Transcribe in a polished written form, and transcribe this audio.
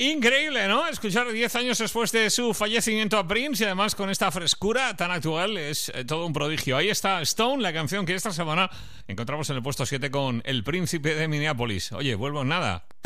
Increíble, ¿no? Escuchar 10 años después de su fallecimiento a Prince y además con esta frescura tan actual es todo un prodigio. Ahí está Stone, la canción que esta semana encontramos en el puesto 7 con El Príncipe de Minneapolis. Oye, vuelvo en nada.